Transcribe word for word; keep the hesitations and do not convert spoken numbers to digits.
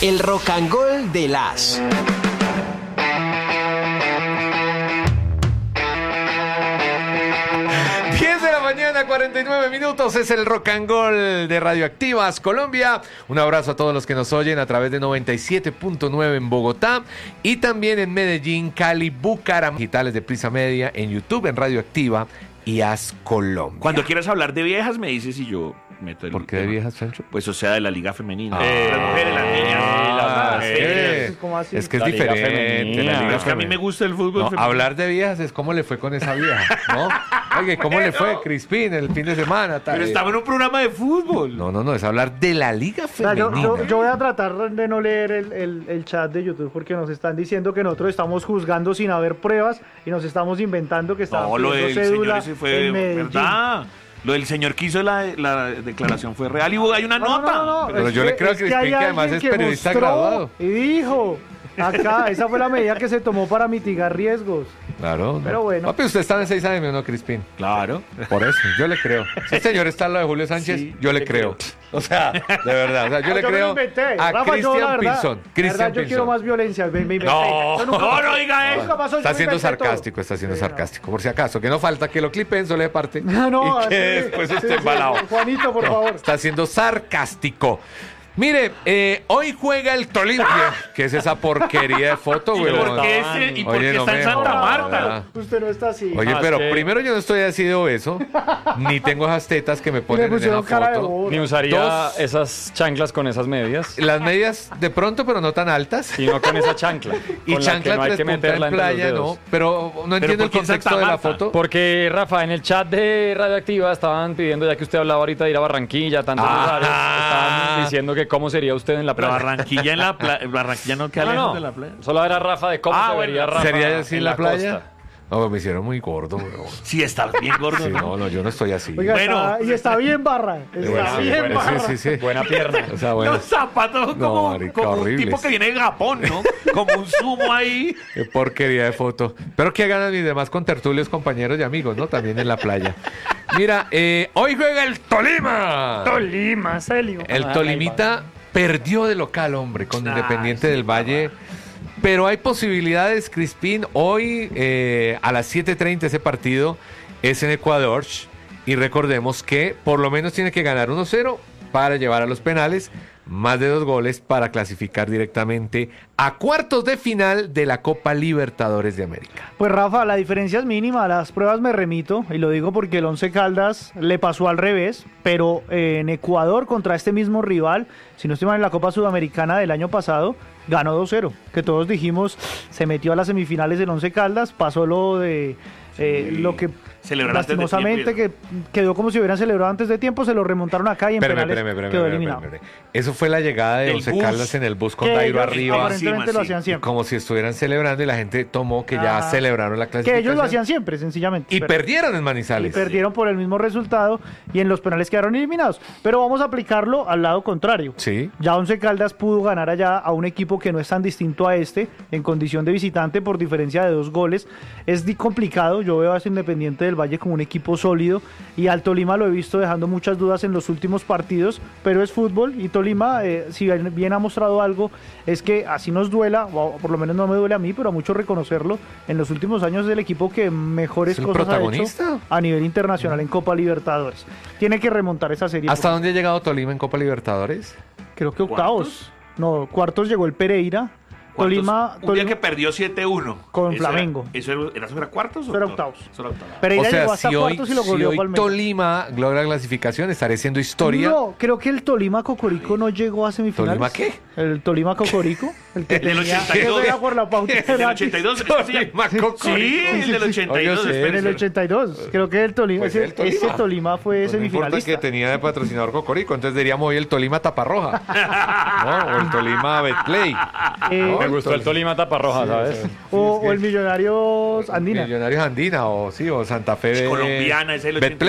El Rocangol de las... diez de la mañana, cuarenta y nueve minutos, es el Rocangol de Radioactivas Colombia. Un abrazo a todos los que nos oyen a través de noventa y siete punto nueve en Bogotá y también en Medellín, Cali, Bucaramanga, digitales de Prisa Media, en YouTube, en Radioactiva y As Colombia. Cuando quieras hablar de viejas me dices y yo meto el ¿Por qué de viejas, Sancho? Pues o sea, de la liga femenina. Ah, las mujeres, las niñas, Ah, las es mujeres. que, ¿Cómo así? es que es La liga diferente. femenina. la liga Pero es que a mí me femenina. gusta el fútbol No, femenino. hablar de viejas es cómo le fue con esa vieja, ¿no? Oye, ¿cómo le fue Crispín el fin de semana? Tal? Pero estaba en un programa de fútbol. No, no, no, es hablar de la liga O sea, femenina. yo, yo- yo voy a tratar de no leer el, el- el chat de YouTube porque nos están diciendo que nosotros estamos juzgando sin haber pruebas y nos estamos inventando que estaban No, lo pidiendo del cédula señor ese fue en Medellín. verdad. Lo del señor que hizo la, la declaración fue real y hubo- hay una No, no, nota. no, no, Pero es yo le creo a es Crispín hay que además alguien es que periodista mostró graduado. Y dijo, acá, esa fue la medida que se tomó para mitigar riesgos. Claro. Pero no. bueno. Papi, usted estaba en seis años, ¿no, Crispín? Claro. Por eso, yo le creo. Si el señor está al lado de Julio Sánchez, Sí, yo le le creo. O sea, de verdad. O sea, yo No, le me lo creo inventé. a Rafa, yo, la Cristian verdad, Pinzón. la verdad, Cristian yo quiero Pinzón. más violencia. Me, me inventé. No, Eso nunca no, pasó. no diga Nunca eso. pasó, yo Está me siendo inventé todo. sarcástico, está siendo Sí, no. sarcástico. Por si acaso, que no falta que lo clipen solo de parte. No, no, y que sí, después sí, usted sí, embalado. Juanito, por favor. Está siendo sarcástico. Mire, eh, hoy juega el Tolima. ¿Qué es esa porquería de foto, ¿Y güey? por qué, ese- y por Oye, qué no está en me Santa jodas. Marta? Usted no está así. Oye, Ah, pero es que- primero yo no estoy así de obeso, ni tengo esas tetas que me ponen en pusieron esa cara de foto. bobo. Ni usaría Dos. esas chanclas con esas medias. Las medias de pronto, pero no tan altas. Y no con esa chancla. Y con la chancla que no hay tres que punta meterla en entre los playa, dedos. no. Pero no entiendo el ¿por qué en contexto Santa de la Marta? foto. Porque, Rafa, en el chat de Radioactiva estaban pidiendo, ya que usted hablaba ahorita de ir a Barranquilla, tantos Ah. lugares, estaban diciendo que cómo sería usted en la Pero playa. Barranquilla en la playa. Barranquilla no queda No, lejos no, de la playa. solo era Rafa de cómo Ah, se bueno. vería Rafa ¿Sería así en la, playa? costa. No, me hicieron muy gordo, weón. Sí, estás bien gordo. Sí, ¿no? no, no, yo no estoy así. Oiga, Bueno. está- y está bien barra. Está Bueno, sí, bien bueno, barra. sí, sí, sí. Buena pierna. O sea, bueno, Los zapatos No, como, marica, como un horribles. tipo que viene de Japón, ¿no? Como un sumo ahí. qué porquería de foto. Pero que hagan mis demás contertulios, compañeros y amigos, ¿no? También en la playa. Mira, eh, hoy juega el Tolima. Tolima, Celio. El Ay, Tolimita perdió de local, hombre, con Ah, Independiente sí, del Valle. Pero hay posibilidades, Crispín. Hoy eh, a las siete treinta ese partido es en Ecuador. Y recordemos que por lo menos tiene que ganar uno cero para llevar a los penales. Más de dos goles para clasificar directamente a cuartos de final de la Copa Libertadores de América. Pues Rafa, la diferencia es mínima, a las pruebas me remito, y lo digo porque el Once Caldas le pasó al revés, pero eh, en Ecuador contra este mismo rival, si no estoy mal en la Copa Sudamericana del año pasado, ganó dos cero, que todos dijimos, se metió a las semifinales el Once Caldas, pasó lo de... eh, Sí. lo que Celebraron antes de lastimosamente tiempo. que quedó como si hubieran celebrado antes de tiempo, se lo remontaron acá y en Espérame, penales espérame, espérame, quedó espérame, eliminado. espérame, espérame. Eso fue la llegada de Del Once bus. Caldas en el bus con Que Dairo ellos arriba. aparentemente encima, lo sí. hacían siempre. Como si estuvieran celebrando y la gente tomó que ya Ah, celebraron la Que clasificación. ellos lo hacían siempre, sencillamente. Y pero- perdieron en y Manizales. perdieron por el mismo resultado y en los penales quedaron eliminados. Pero vamos a aplicarlo al lado contrario. Sí. Ya Once Caldas pudo ganar allá a un equipo que no es tan distinto a este en condición de visitante por diferencia de dos goles. Es di- complicado, yo veo a ese Independiente del Valle como un equipo sólido y al Tolima lo he visto dejando muchas dudas en los últimos partidos, pero es fútbol y Tolima, eh, si bien bien ha mostrado algo, es que así nos duela, o por lo menos no me duele a mí, pero a muchos reconocerlo, en los últimos años es el equipo que mejores ¿Es el cosas protagonista? ha hecho a nivel internacional en Copa Libertadores. Tiene que remontar esa serie. ¿Hasta por- dónde ha llegado Tolima en Copa Libertadores? Creo que octavos. No, cuartos llegó el Pereira. ¿Cuántos? Tolima, Un día Tolima que perdió siete uno. Con ¿Eso era- Flamengo. ¿Eso era, era, eso era cuartos o Eso era octavos? octavos. Eso era octavos. Pereira O sea, llegó hasta si hoy, cuartos y lo si goleó hoy Palmeiras. Tolima logra clasificación, estaré siendo historia. No, creo que el Tolima Cocorico no llegó a semifinales. ¿Tolima qué? El Tolima Cocorico. El, que El del tenía- ochenta y dos. Eso era por la pauta. El del gratis. ochenta y dos. Tolima Cocorico. Sí, el del ochenta y dos. Oye, sí. En el espérese. ochenta y dos. Creo que el Tolima, Pues ese, el Tolima. ese Tolima fue Pues no importa semifinalista. que tenía de patrocinador Cocorico, entonces diríamos hoy el Tolima Taparroja. ¿No? O el Tolima Betplay. Eh, Me gustó el Tolima taparroja, ¿sabes? o, o el Millonarios Andina. Millonarios Andina, o sí, o Santa Fe de Colombiana, ese es el Betplay.